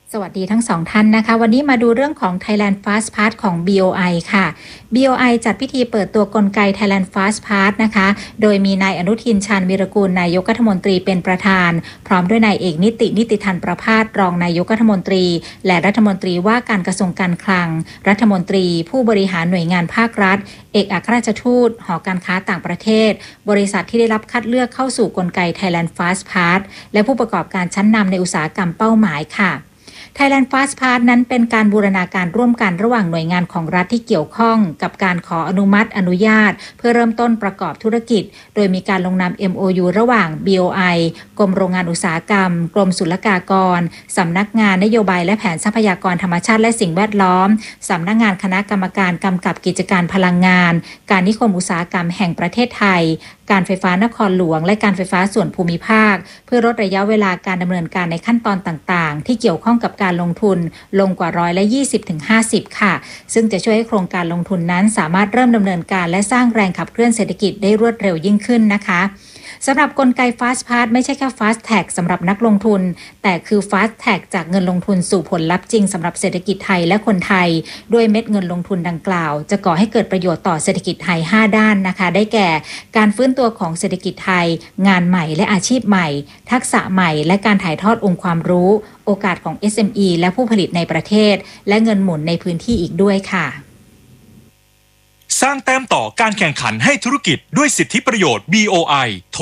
สวัสดีทั้งสองท่านนะคะวันนี้มาดูเรื่องของ Thailand Fast Pass ของ BOI ค่ะ BOI จัดพิธีเปิดตัวกลไก Thailand Fast Pass นะคะโดยมีนายอนุทินชาญวีรกูลนายกรัฐมนตรีเป็นประธานพร้อมด้วยนายเอกนิติธันประภาสรองนายกรัฐมนตรีและรัฐมนตรีว่าการกระทรวงการคลังรัฐมนตรีผู้บริหารหน่วยงานภาครัฐเอกอัครราชทูตหอการค้าต่างประเทศบริษัทที่ได้รับคัดเลือกเข้าสู่กลไก Thailand Fast Pass และผู้ประกอบการชั้นนำในอุตสาหกรรมเป้าหมายค่ะThailand Fast Pass นั้นเป็นการบูรณาการร่วมกันระหว่างหน่วยงานของรัฐที่เกี่ยวข้องกับการขออนุมัติอนุญาตเพื่อเริ่มต้นประกอบธุรกิจโดยมีการลงนาม MOU ระหว่าง BOI กรมโรงงานอุตสาหกรรมกรมศุลกากรสำนักงานนโยบายและแผนทรัพยากรธรรมชาติและสิ่งแวดล้อมสำนักงานคณะกรรมการกำกับกิจการพลังงานการนิคมอุตสาหกรรมแห่งประเทศไทยการไฟฟ้านครหลวงและการไฟฟ้าส่วนภูมิภาคเพื่อลดระยะเวลาการดำเนินการในขั้นตอนต่างๆที่เกี่ยวข้องกับการลงทุนลงกว่า20-50%ค่ะซึ่งจะช่วยให้โครงการลงทุนนั้นสามารถเริ่มดำเนินการและสร้างแรงขับเคลื่อนเศรษฐกิจได้รวดเร็วยิ่งขึ้นนะคะสำหรับกลไก Fast Pass ไม่ใช่แค่ Fast Tag สำหรับนักลงทุนแต่คือ Fast Tag จากเงินลงทุนสู่ผลลัพธ์จริงสำหรับเศรษฐกิจไทยและคนไทยด้วยเม็ดเงินลงทุนดังกล่าวจะก่อให้เกิดประโยชน์ต่อเศรษฐกิจไทย5ด้านนะคะได้แก่การฟื้นตัวของเศรษฐกิจไทยงานใหม่และอาชีพใหม่ทักษะใหม่และการถ่ายทอดองค์ความรู้โอกาสของ SME และผู้ผลิตในประเทศและเงินหมุนในพื้นที่อีกด้วยค่ะสร้างแต้มต่อการแข่งขันให้ธุรกิจด้วยสิทธิประโยชน์ BOI โทร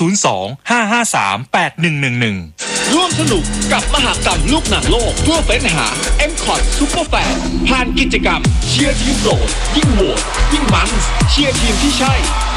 02-553-8111 ร่วมสนุกกับมหกรรมลูกหนังโลกเพื่อเฟ้นหา MCOT Super Fan ผ่านกิจกรรมเชียร์ทีมโปรดยิ่งโหวตยิ่งมันเชียร์ทีมที่ใช่